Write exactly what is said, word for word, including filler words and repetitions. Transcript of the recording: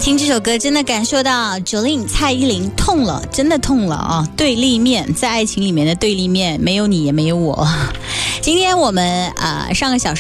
听这首歌真的感受到 Jolin 蔡依林痛了，真的痛了啊！对立面，在爱情里面的对立面，没有你也没有我。今天我们呃上个小时